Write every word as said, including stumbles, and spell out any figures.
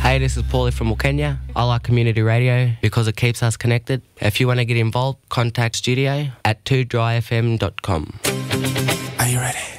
Hey, this is Paulie from Wilkenya. I like community radio because it keeps us connected. If you want to get involved, contact studio at two dry f m dot com. Are you ready?